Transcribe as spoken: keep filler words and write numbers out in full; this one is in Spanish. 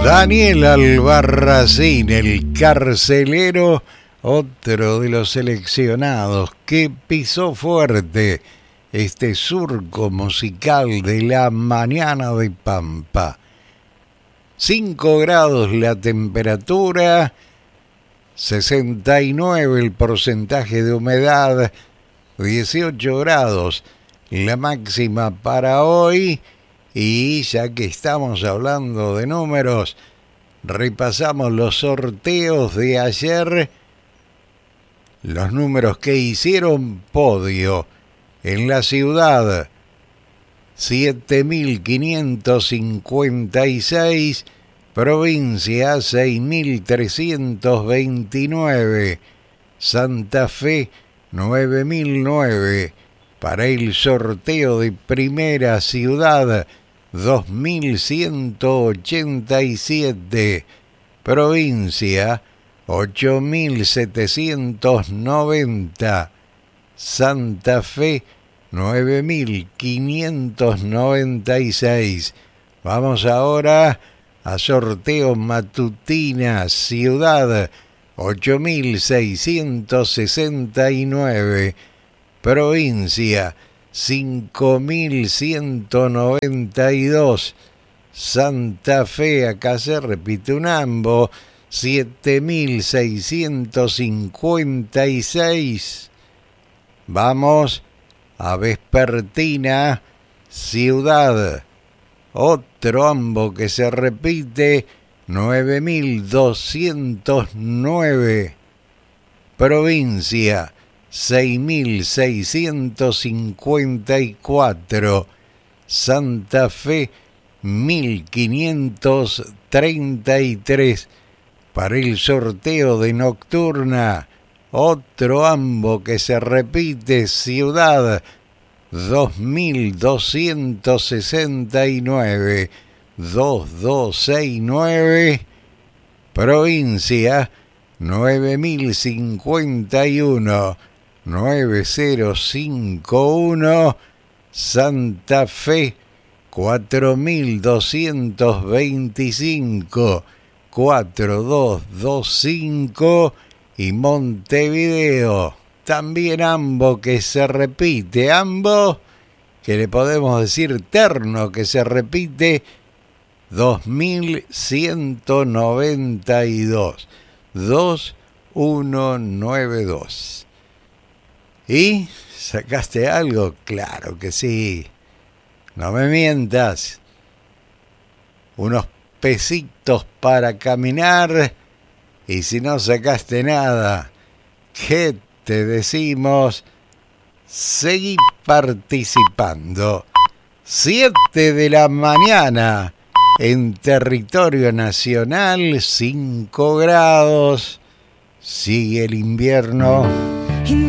Daniel Albarracín, el carcelero, otro de los seleccionados que pisó fuerte este surco musical de la mañana de Pampa. cinco grados la temperatura, sesenta y nueve el porcentaje de humedad, dieciocho grados la máxima para hoy. Y ya que estamos hablando de números, repasamos los sorteos de ayer, los números que hicieron podio en la ciudad: siete mil quinientos cincuenta y seis, provincia seis mil trescientos veintinueve, Santa Fe nueve mil nueve, para el sorteo de primera ciudad dos mil ciento ochenta y siete, provincia ocho mil setecientos noventa, Santa Fe nueve mil quinientos noventa y seis. Vamos ahora a sorteo matutina ciudad ocho mil seiscientos sesenta y nueve, provincia cinco mil ciento noventa y dos, Santa Fe, acá se repite un ambo, siete mil seiscientos cincuenta y seis. Vamos a vespertina ciudad, otro ambo que se repite, nueve mil doscientos nueve, provincia seis mil seiscientos cincuenta y cuatro, Santa Fe mil quinientos treinta y tres. Para el sorteo de nocturna, otro ambo que se repite, ciudad dos mil doscientos sesenta y nueve, dos mil doscientos sesenta y nueve, provincia nueve mil cincuenta y uno, nueve mil cincuenta y uno, Santa Fe cuatro mil doscientos veinticinco, cuatro mil doscientos veinticinco, y Montevideo, también ambo que se repite, ambo que le podemos decir terno que se repite, dos mil ciento noventa y dos, dos mil ciento noventa y dos. ¿Y sacaste algo? Claro que sí. No me mientas. Unos pesitos para caminar. Y si no sacaste nada, ¿qué te decimos? Seguí participando. Siete de la mañana en territorio nacional, cinco grados. Sigue el invierno.